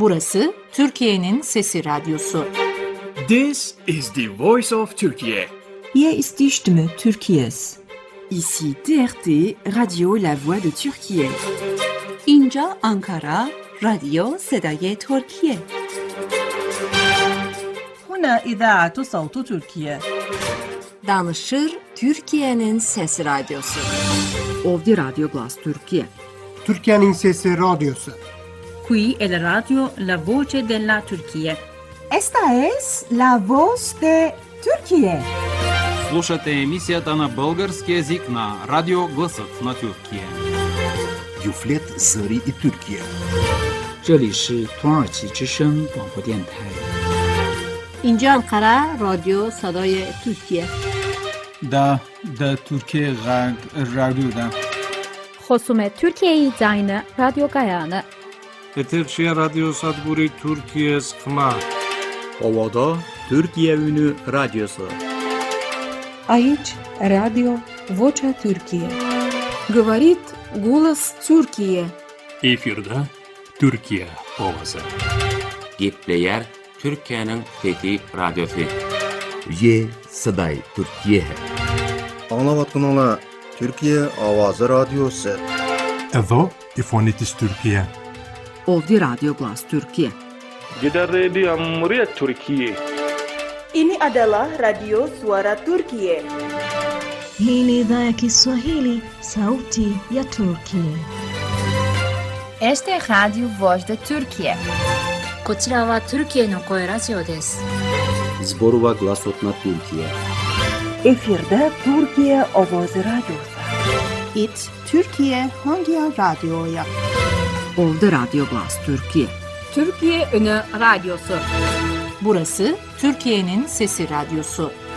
Burası Türkiye'nin Sesi Radyosu. This is the voice of Turkey. Hier ist die Stimme Türkiye's. Ici TRT, Radio La Voix de Türkiye. اینجا آنکارا، رادیو صدای ترکیه. هنا إذاعة صوت تركيا. Danışır Türkiye'nin Sesi Radyosu. Ovdi Radyo Glas Türkiye. Türkiye'nin Sesi Radyosu. Qui è la radio La Voce della Turchia. Esta es La Voz de Turquía. Слушате емисията на български език на Радио Гласът на Türkiye. Юфлет Зари и Türkiye. 这里是土耳其之声广播电台。 اینجا انقره رادیو صدای ترکیه. دا ترکیه رادیو خصوم Türkiye Zayne Radyo Gayane. Eterşehir Radyo Sadburi Türkiye Skma. Ovada Türkiye Ünü Radyosu. Aici Radio Vocea Türkiye. Говорит голос Türkiye. Efirde Türkiye ovası. Gepleyer Türkiye'nin Fethi Radyosu. Ye Saday Türkiye. Anlavatın ola Türkiye Avazı Radyosu. Evo İfonitis Türkiye. Ovdi Radyo Glas Türkiye. Jeddah Radio Muriat Türkiye. Ini adalah Radio Suara Turkiye. Hii ni idhaa ya Kiswahili, Sauti ya Turkiye. Este es Radio Voz de Turkiye. こちらはTürkiyeの声ラジオです。 Zborova Glasot na Türkiye. Efirde Türkiye Ovoz Radyosu. It Türkiye Hangi Radyo'ya? Ovdi Radyo Glas Türkiye. Türkiye Ünü Radyosu. Burası Türkiye'nin Sesi Radyosu.